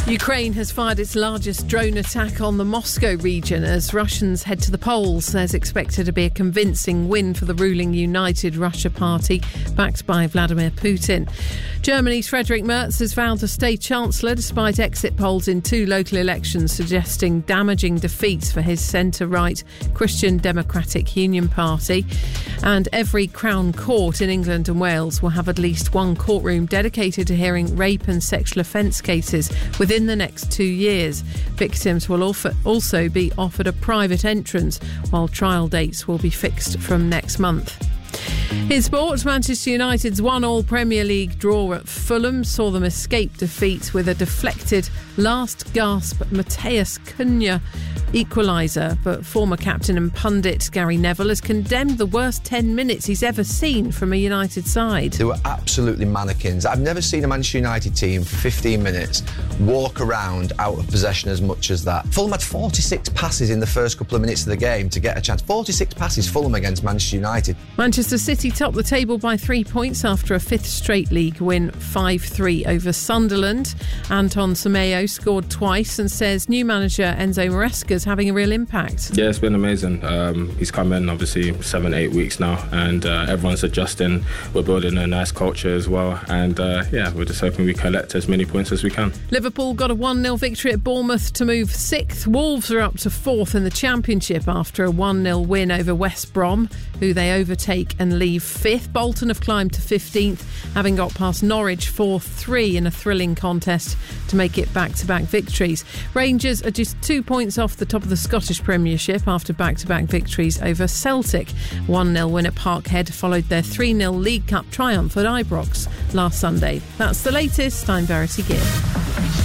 Ukraine has fired its largest drone attack on the Moscow region as Russians head to the polls. There's expected to be a convincing win for the ruling United Russia Party, backed by Vladimir Putin. Germany's Friedrich Merz has vowed to stay Chancellor despite exit polls in 2 local elections suggesting damaging defeats for his centre-right Christian Democratic Union Party. And every Crown Court in England and Wales will have at least one courtroom dedicated to hearing rape and sexual offence cases within the next 2 years. Victims will also be offered a private entrance, while trial dates will be fixed from next month. In sport, Manchester United's 1-1 Premier League draw at Fulham saw them escape defeat with a deflected last-gasp Matheus Cunha equaliser, but former captain and pundit Gary Neville has condemned the worst 10 minutes he's ever seen from a United side. They were absolutely mannequins. I've never seen a Manchester United team for 15 minutes walk around out of possession as much as that. Fulham had 46 passes in the first couple of minutes of the game to get a chance. 46 passes, Fulham against Manchester United. Manchester City topped the table by 3 points after a 5th straight league win 5-3 over Sunderland. Anton Semedo scored twice and says new manager Enzo Maresca is having a real impact. Yeah, it's been amazing. He's come in obviously 7-8 weeks now, and everyone's adjusting. We're building a nice culture as well, and we're just hoping we collect as many points as we can. Liverpool got a 1-0 victory at Bournemouth to move 6th. Wolves are up to 4th in the Championship after a 1-0 win over West Brom, who they overtake and leave 5th. Bolton have climbed to 15th, having got past Norwich 4-3 in a thrilling contest to make it back-to-back victories. Rangers are just 2 points off the top of the Scottish Premiership after back-to-back victories over Celtic. 1-0 win at Parkhead followed their 3-0 League Cup triumph at Ibrox last Sunday. That's the latest. I'm Verity Gibb.